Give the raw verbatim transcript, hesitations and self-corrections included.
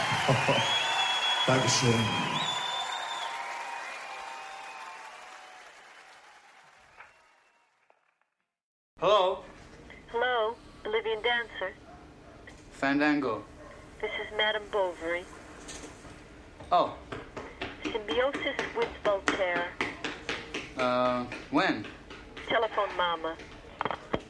Dankeschön. Hello? Hello, Bolivian dancer. Fandango. This is Madame Bovary. Oh, Symbiosis with Voltaire. uh, when? Telephone Mama.